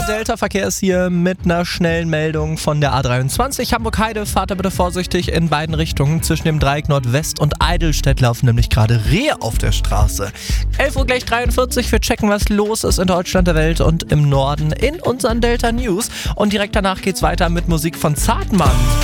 Der Delta-Verkehr ist hier mit einer schnellen Meldung von der A23 Hamburg-Heide. Fahrt da bitte vorsichtig in beiden Richtungen. Zwischen dem Dreieck Nordwest und Eidelstedt laufen nämlich gerade Rehe auf der Straße. 11:43 Uhr, wir checken, was los ist in Deutschland, der Welt und im Norden in unseren Delta News. Und direkt danach geht's weiter mit Musik von Zartmann.